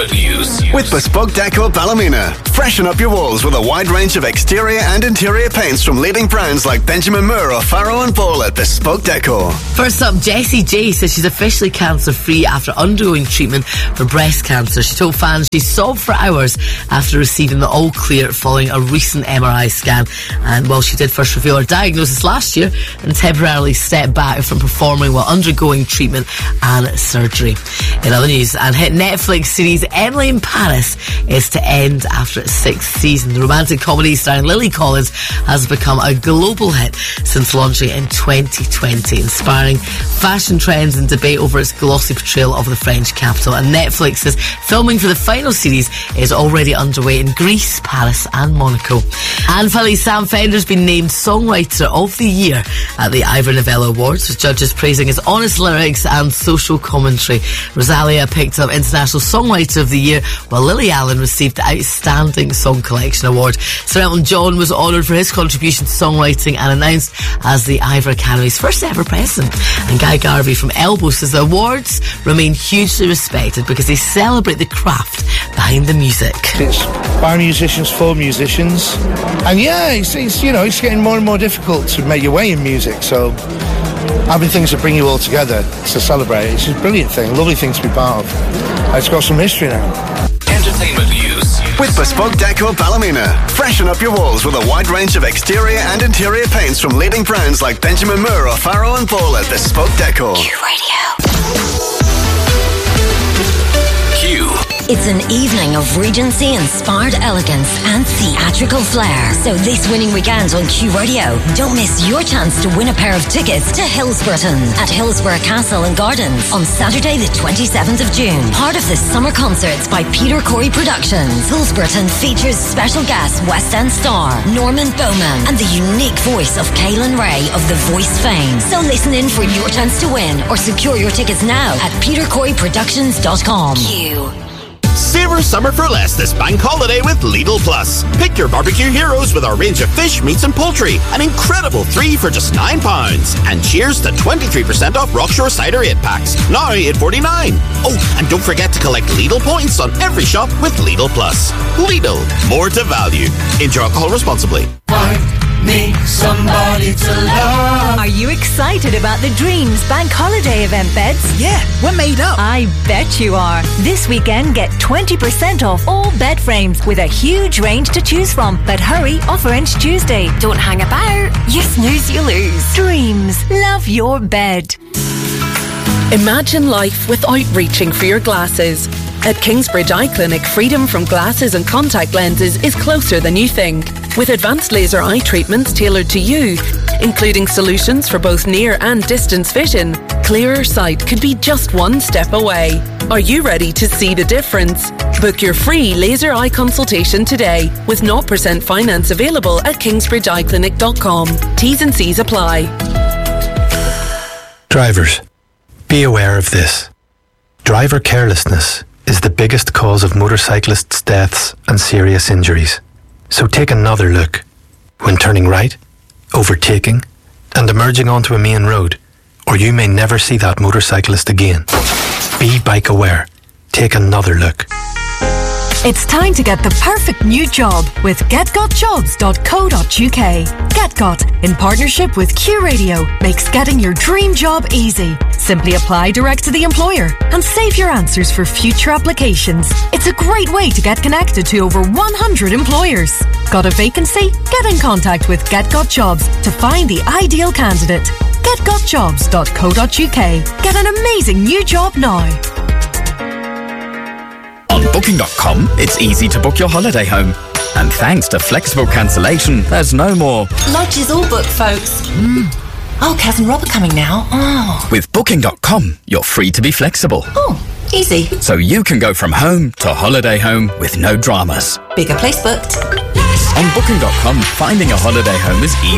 Entertainment News. With Bespoke Deco Ballymena. Freshen up your walls with a wide range of exterior and interior paints from leading brands like Benjamin Moore, O'Farrell and Ball at Bespoke Deco. First up, Jessie J says she's officially cancer-free after undergoing treatment for breast cancer. She told fans she sobbed for hours after receiving the all clear following a recent MRI scan. And while she did first reveal her diagnosis last year and temporarily stepped back from performing while undergoing treatment and surgery. In other news, and hit Netflix series Emily in Paris is to end after its 6th season. The romantic comedy starring Lily Collins has become a global hit since launching in 2020, inspiring fashion trends and debate over its glossy portrayal of the French capital. And Netflix says filming for the final series is already underway in Greece, Paris and Monaco. And finally, Sam Fender's been named Songwriter of the Year at the Ivor Novello Awards, with judges praising his honest lyrics and social commentary. Rosalia picked up International Songwriter of the Year, while Lily Allen received the Outstanding Song Collection Award. Sir Elton John was honoured for his contribution to songwriting and announced as the Ivor Academy's first ever president. And Guy Garvey from Elbow says the awards remain hugely respected because they celebrate the craft behind the music. It's by musicians for musicians, and yeah, it's getting more and more difficult to make your way in music. So having things that bring you all together to celebrate, it's a brilliant thing, a lovely thing to be part of. It's got some history now. Entertainment News. With Bespoke Deco Ballymena. Freshen up your walls with a wide range of exterior and interior paints from leading brands like Benjamin Moore, O'Farrell and Ball at Bespoke Deco. Q Radio. Q. It's an evening of Regency-inspired elegance and theatrical flair. So this winning weekend on Q Radio, don't miss your chance to win a pair of tickets to Hillsborough at Hillsborough Castle and Gardens on Saturday the 27th of June. Part of the summer concerts by Peter Corey Productions. Hillsborough features special guest West End star Norman Bowman and the unique voice of Kaylin Ray of The Voice fame. So listen in for your chance to win or secure your tickets now at petercoreyproductions.com. Q. Savor summer for less this bank holiday with Lidl Plus. Pick your barbecue heroes with our range of fish, meats and poultry. An incredible 3 for just £9. And cheers to 23% off Rockshore Cider 8-packs. Now $8.49. Oh, and don't forget to collect Lidl points on every shop with Lidl Plus. Lidl, more to value. Enjoy alcohol responsibly. Need somebody to love. Are you excited about the Dreams Bank Holiday event, Beds? Yeah, we're made up. I bet you are. This weekend, get 20% off all bed frames with a huge range to choose from. But hurry, offer ends Tuesday. Don't hang about. You snooze, you lose. Dreams. Love your bed. Imagine life without reaching for your glasses. At Kingsbridge Eye Clinic, freedom from glasses and contact lenses is closer than you think. With advanced laser eye treatments tailored to you, including solutions for both near and distance vision, clearer sight could be just one step away. Are you ready to see the difference? Book your free laser eye consultation today with 0% finance available at kingsbridgeeyeclinic.com. T's and C's apply. Drivers, be aware of this. Driver carelessness is the biggest cause of motorcyclists' deaths and serious injuries. So take another look when turning right, overtaking, and emerging onto a main road, or you may never see that motorcyclist again. Be bike aware. Take another look. It's time to get the perfect new job with getgotjobs.co.uk. GetGot, in partnership with Q Radio, makes getting your dream job easy. Simply apply direct to the employer and save your answers for future applications. It's a great way to get connected to over 100 employers. Got a vacancy? Get in contact with GetGot Jobs to find the ideal candidate. getgotjobs.co.uk. Get an amazing new job now. On Booking.com, it's easy to book your holiday home. And thanks to flexible cancellation, there's no more. Lodge is all booked, folks. Oh, Cousin Rob are coming now. Oh. With Booking.com, you're free to be flexible. Oh, easy. So you can go from home to holiday home with no dramas. Bigger place booked. On Booking.com, finding a holiday home is easy.